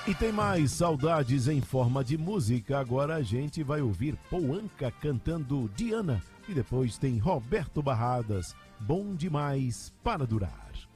E tem mais saudades em forma de música. Agora a gente vai ouvir Paul Anka cantando Diana. E depois tem Roberto Barradas, Bom Demais para Durar.